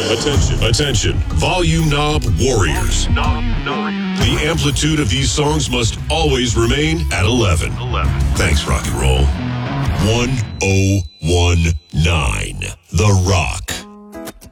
Attention, volume knob warriors. The amplitude of these songs must always remain at 11. Thanks, rock and roll. 1019, The Rock.